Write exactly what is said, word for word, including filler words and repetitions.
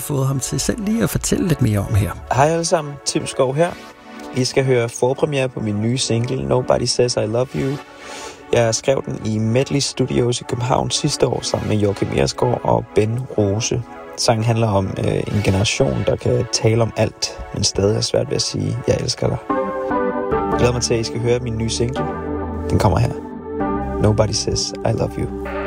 fået ham til selv lige at fortælle lidt mere om her. Hej alle sammen, Tim Skov her. I skal høre forpremiere på min nye single, Nobody Says I Love You. Jeg skrev den i Medley Studios i København sidste år sammen med Joachim Ersgaard og Ben Rose. Sangen handler om øh, en generation, der kan tale om alt, men stadig er svært ved at sige, jeg elsker dig. Jeg glæder mig til, at I skal høre min nye single. Den kommer her. Nobody Says I Love You.